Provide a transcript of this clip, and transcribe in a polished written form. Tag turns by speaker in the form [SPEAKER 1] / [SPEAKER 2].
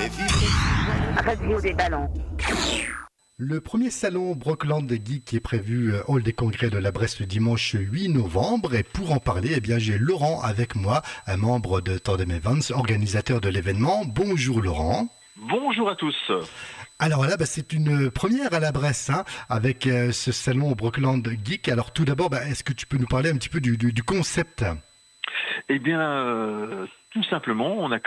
[SPEAKER 1] Radio des ballons.
[SPEAKER 2] Le premier salon Brockland Geek est prévu au hall des congrès de la Bresse le dimanche 8 novembre. Et pour en parler, eh bien, j'ai Laurent avec moi, un membre de Tandem Events, organisateur de l'événement. Bonjour Laurent.
[SPEAKER 3] Bonjour à tous.
[SPEAKER 2] Alors là, c'est une première à la Bresse, avec ce salon Brockland Geek. Alors tout d'abord, est-ce que tu peux nous parler un petit peu du concept ?
[SPEAKER 3] Eh bien, tout simplement, on a